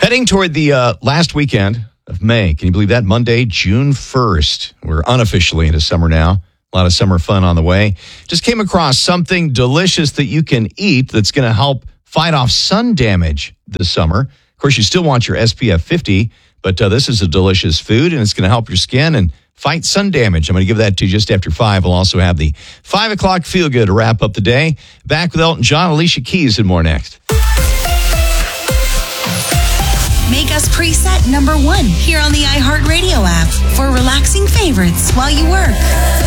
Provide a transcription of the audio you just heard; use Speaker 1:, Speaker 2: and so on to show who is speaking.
Speaker 1: Heading toward the last weekend of May. Can you believe that? Monday, June 1st. We're unofficially into summer now. A lot of summer fun on the way. Just came across something delicious that you can eat that's going to help fight off sun damage this summer. Of course, you still want your SPF 50, but this is a delicious food, and it's going to help your skin and fight sun damage. I'm going to give that to you just after 5. We'll also have the 5 o'clock Feel Good to wrap up the day. Back with Elton John, Alicia Keys, and more next.
Speaker 2: Make us preset number 1 here on the iHeartRadio app for relaxing favorites while you work.